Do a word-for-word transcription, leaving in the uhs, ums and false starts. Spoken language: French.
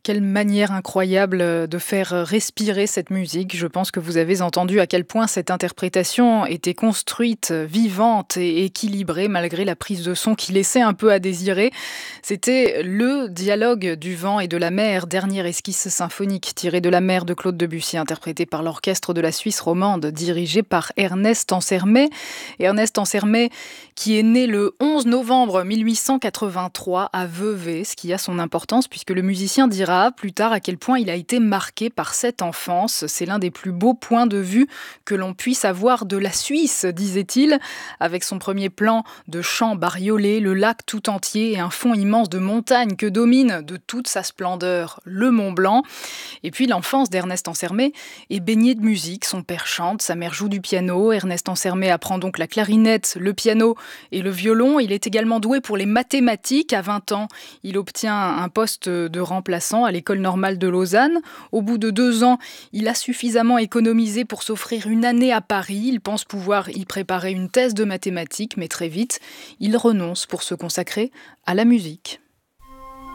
Quelle manière incroyable de faire respirer cette musique. Je pense que vous avez entendu à quel point cette interprétation était construite, vivante et équilibrée malgré la prise de son qui laissait un peu à désirer. C'était le dialogue du vent et de la mer, dernière esquisse symphonique tirée de La Mer de Claude Debussy, interprétée par l'orchestre de la Suisse romande, dirigé par Ernest Ansermet. Ernest Ansermet qui est né le onze novembre mille huit cent quatre-vingt-trois à Vevey, ce qui a son importance puisque le musicien dira plus tard à quel point il a été marqué par cette enfance. C'est l'un des plus beaux points de vue que l'on puisse avoir de la Suisse, disait-il, avec son premier plan de champs bariolés, le lac tout entier et un fond immense de montagnes que domine de toute sa splendeur le Mont Blanc. Et puis l'enfance d'Ernest Ansermet est baignée de musique. Son père chante, sa mère joue du piano. Ernest Ansermet apprend donc la clarinette, le piano et le violon. Il est également doué pour les mathématiques. À vingt ans, il obtient un poste de remplaçant à l'école normale de Lausanne. Au bout de deux ans, il a suffisamment économisé pour s'offrir une année à Paris. Il pense pouvoir y préparer une thèse de mathématiques, mais très vite, il renonce pour se consacrer à la musique.